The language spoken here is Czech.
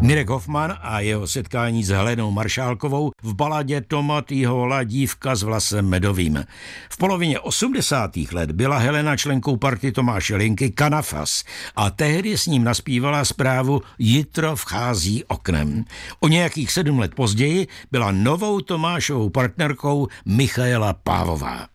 Mirek Hoffman a jeho setkání s Helenou Maršálkovou v baladě Tomatýho Hola Dívka s vlasem medovým. V polovině 80. let byla Helena členkou party Tomáše Linky Kanafas a tehdy s ním naspívala zprávu Jitro vchází oknem. O nějakých 7 let později byla novou Tomášovou partnerkou Michaela Pávová.